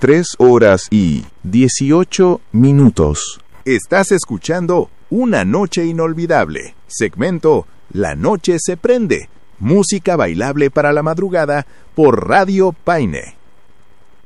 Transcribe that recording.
3:18. Estás escuchando Una Noche Inolvidable, segmento La Noche se Prende, música bailable para la madrugada por Radio Paine.